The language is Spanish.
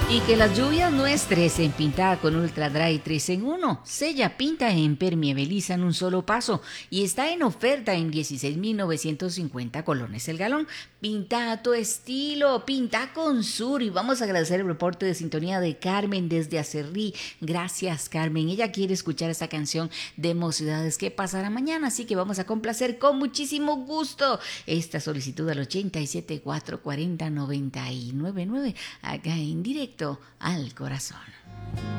Y que las lluvias no estresen, pintada con Ultra Dry 3 en 1. Sella, pinta e impermeabiliza en un solo paso y está en oferta en 16,950 colones el galón. Pinta a tu estilo, pinta con Sur. Y vamos a agradecer el reporte de sintonía de Carmen desde Acerrí. Gracias, Carmen. Ella quiere escuchar esta canción de Mocedades que pasará mañana, así que vamos a complacer con muchísimo gusto esta solicitud al 87 440 999 acá en directo al corazón.